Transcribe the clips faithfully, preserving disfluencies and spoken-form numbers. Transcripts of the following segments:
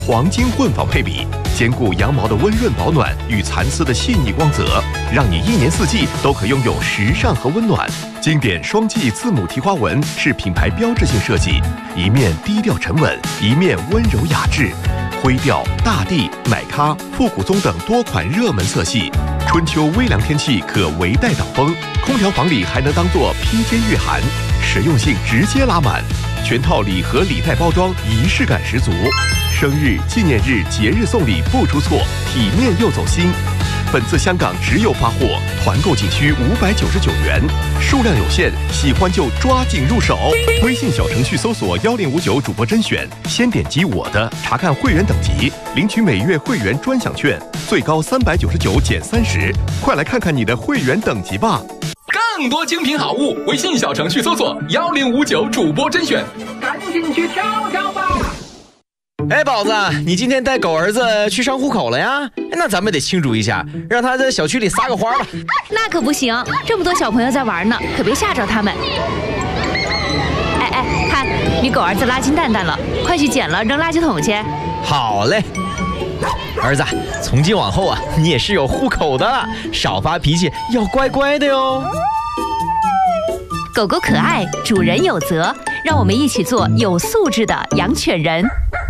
黄金混纺配比，兼顾羊毛的温润保暖与蚕丝的细腻光泽，让你一年四季都可拥有时尚和温暖。经典双季字母提花纹是品牌标志性设计，一面低调沉稳，一面温柔雅致。灰调、大地、奶咖、复古棕等多款热门色系，春秋微凉天气可围带挡风，空调房里还能当做披肩御寒，实用性直接拉满。全套礼盒礼袋包装，仪式感十足。生日、纪念日、节日送礼不出错，体面又走心。本次香港只有发货，团购仅需五百九十九元，数量有限，喜欢就抓紧入手。微信小程序搜索幺零五九主播甄选，先点击我的，查看会员等级，领取每月会员专享券，最高三百九十九减三十，快来看看你的会员等级吧。 更多精品好物，微信小程序搜索幺零五九主播甄选， 赶紧去挑挑吧。 哎，宝子，你今天带狗儿子去上户口了呀？那咱们得庆祝一下，让他在小区里撒个花吧。 那可不行，这么多小朋友在玩呢，可别吓着他们。哎哎，看你狗儿子拉金蛋蛋了，快去捡了扔垃圾桶去。 好嘞，儿子，从今往后啊，你也是有户口的了，少发脾气，要乖乖的哟。 狗狗可爱，主人有责，让我们一起做有素质的养犬人。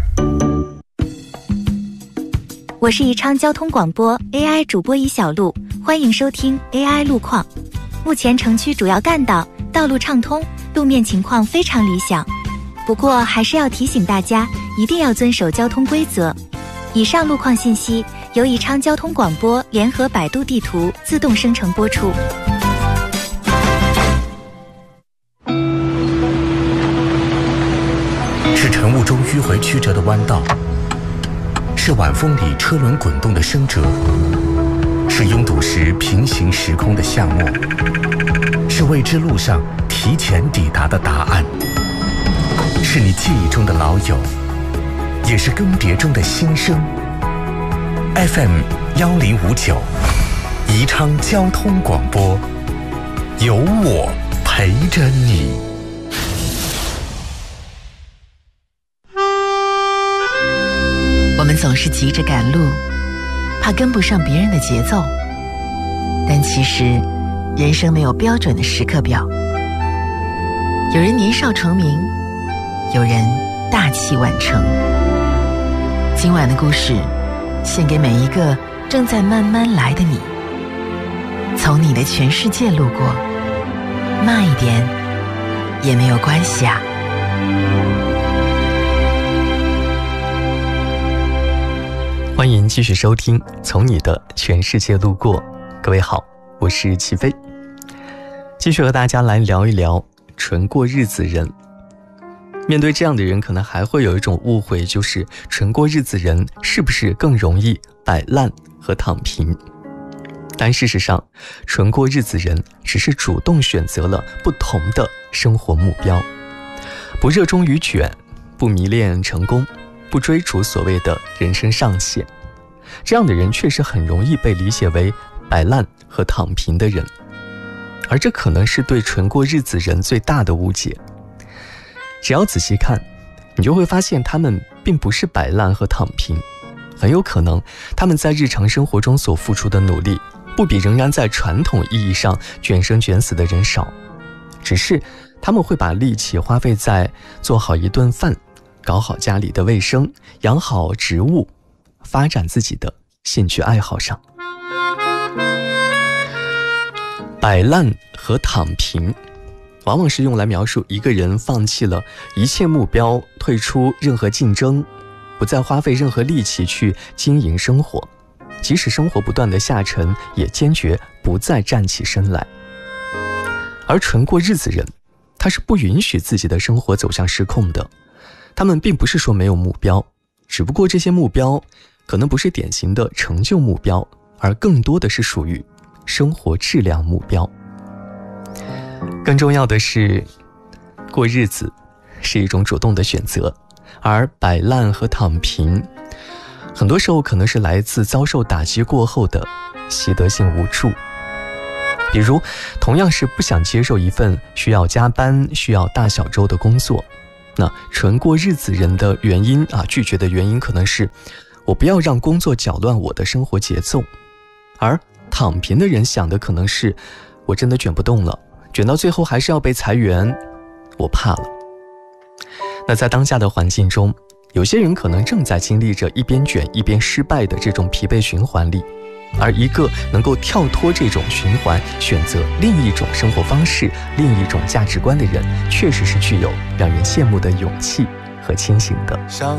我是宜昌交通广播 A I 主播宜小璐，欢迎收听 A I 路况。目前城区主要干道道路畅通，路面情况非常理想。不过还是要提醒大家，一定要遵守交通规则。以上路况信息由宜昌交通广播联合百度地图自动生成播出。 是晨雾中迂回曲折的弯道，是晚风里车轮滚动的声折，是拥堵时平行时空的夏末，是未知路上提前抵达的答案，是你记忆中的老友，也是更迭中的新生。 F M 幺零五九，宜昌交通广播，有我陪着你。 我们总是急着赶路，怕跟不上别人的节奏，但其实人生没有标准的时刻表。有人年少成名，有人大器晚成。今晚的故事献给每一个正在慢慢来的你，从你的全世界路过，慢一点也没有关系啊。 欢迎继续收听《从你的全世界路过》，各位好，我是齐飞，继续和大家来聊一聊纯过日子人。面对这样的人，可能还会有一种误会，就是纯过日子人是不是更容易摆烂和躺平？但事实上，纯过日子人只是主动选择了不同的生活目标，不热衷于卷，不迷恋成功，不追逐所谓的人生上限。这样的人确实很容易被理解为摆烂和躺平的人，而这可能是对纯过日子人最大的误解。只要仔细看，你就会发现他们并不是摆烂和躺平，很有可能他们在日常生活中所付出的努力，不比仍然在传统意义上卷生卷死的人少，只是他们会把力气花费在做好一顿饭，搞好家里的卫生，养好植物，发展自己的兴趣爱好上。摆烂和躺平往往是用来描述一个人放弃了一切目标，退出任何竞争，不再花费任何力气去经营生活，即使生活不断的下沉，也坚决不再站起身来。而纯过日子人，他是不允许自己的生活走向失控的。他们并不是说没有目标，只不过这些目标可能不是典型的成就目标，而更多的是属于生活质量目标。更重要的是，过日子是一种主动的选择，而摆烂和躺平很多时候可能是来自遭受打击过后的习得性无助。比如同样是不想接受一份需要加班、需要大小周的工作， 那纯过日子人的原因啊，拒绝的原因可能是我不要让工作搅乱我的生活节奏，而躺平的人想的可能是我真的卷不动了，卷到最后还是要被裁员，我怕了。那在当下的环境中，有些人可能正在经历着一边卷一边失败的这种疲惫循环里，而一个能够跳脱这种循环，选择另一种生活方式、另一种价值观的人，确实是具有让人羡慕的勇气和清醒的。 想